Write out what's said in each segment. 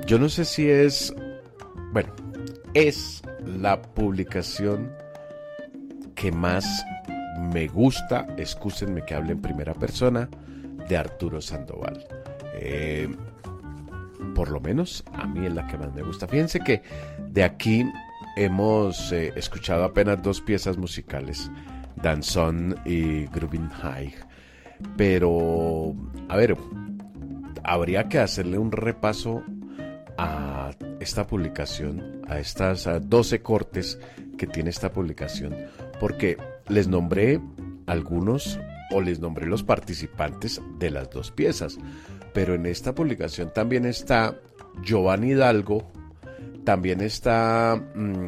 Yo no sé si es, bueno, es la publicación que más me gusta, excúsenme que hable en primera persona, de Arturo Sandoval. Por lo menos a mí es la que más me gusta. Fíjense que de aquí hemos escuchado apenas dos piezas musicales, Danzón y Groovin High. Pero, a ver, habría que hacerle un repaso a esta publicación, a estas 12 cortes que tiene esta publicación, porque les nombré algunos o les nombré los participantes de las dos piezas, pero en esta publicación también está Giovanni Hidalgo, también está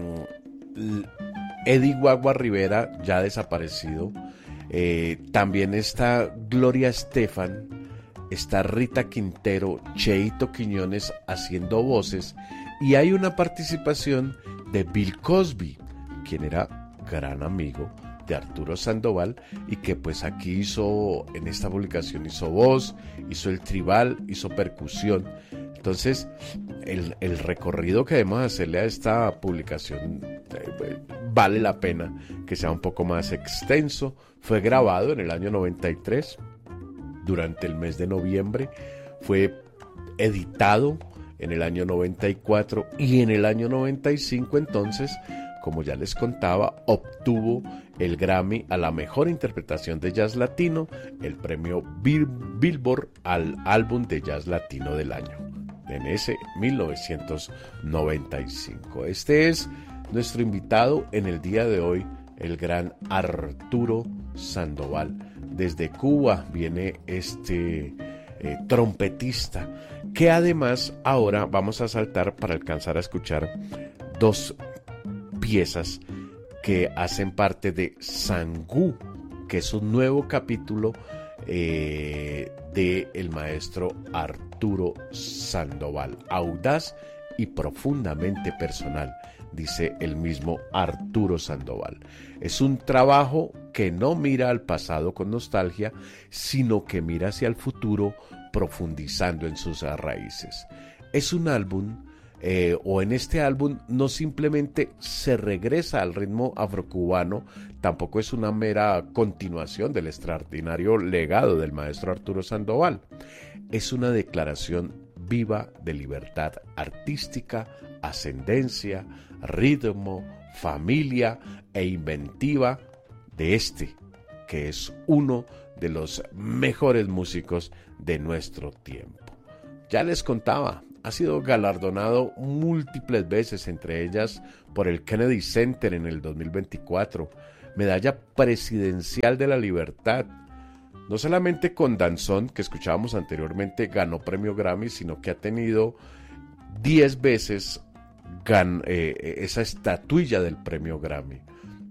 Eddie Guagua Rivera, ya desaparecido, también está Gloria Estefan, está Rita Quintero, Cheito Quiñones haciendo voces, y hay una participación de Bill Cosby, quien era gran amigo de Arturo Sandoval y que pues aquí hizo, en esta publicación hizo voz, hizo el tribal, hizo percusión. Entonces el recorrido que debemos hacerle a esta publicación vale la pena que sea un poco más extenso. Fue grabado en el año 93, durante el mes de noviembre, fue editado en el año 94 y en el año 95 entonces, como ya les contaba, obtuvo el Grammy a la mejor interpretación de jazz latino, el premio Billboard al álbum de jazz latino del año, en ese 1995. Este es nuestro invitado en el día de hoy, el gran Arturo Sandoval. Desde Cuba viene este trompetista, que además ahora vamos a saltar para alcanzar a escuchar dos piezas que hacen parte de Sangú, que es un nuevo capítulo de el maestro Arturo Sandoval, audaz y profundamente personal, dice el mismo Arturo Sandoval. Es un trabajo que no mira al pasado con nostalgia, sino que mira hacia el futuro profundizando en sus raíces. Es un álbum, o en este álbum no simplemente se regresa al ritmo afrocubano, tampoco es una mera continuación del extraordinario legado del maestro Arturo Sandoval. Es una declaración viva de libertad artística, ascendencia, ritmo, familia e inventiva de este, que es uno de los mejores músicos de nuestro tiempo. Ya les contaba, ha sido galardonado múltiples veces, entre ellas por el Kennedy Center en el 2024, Medalla Presidencial de la Libertad. No solamente con Danzón, que escuchábamos anteriormente, ganó premio Grammy, sino que ha tenido 10 veces esa estatuilla del premio Grammy.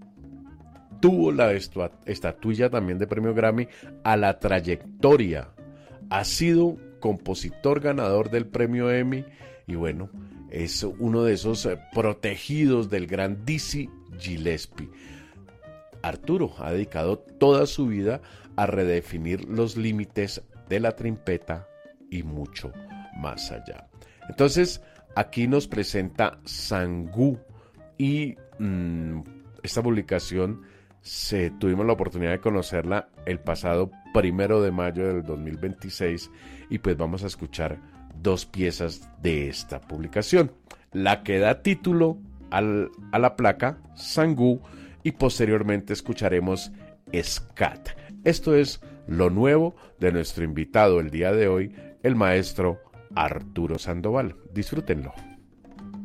Tuvo la estatuilla también de premio Grammy a la trayectoria. Ha sido compositor ganador del premio Emmy y bueno, es uno de esos protegidos del gran Dizzy Gillespie. Arturo ha dedicado toda su vida a redefinir los límites de la trompeta y mucho más allá. Entonces, aquí nos presenta Sangú y esta publicación tuvimos la oportunidad de conocerla el pasado 1 de mayo del 2026 y pues vamos a escuchar dos piezas de esta publicación. La que da título a la placa, Sangú, y posteriormente escucharemos Scat. Esto es lo nuevo de nuestro invitado el día de hoy, el maestro Arturo Sandoval. Disfrútenlo.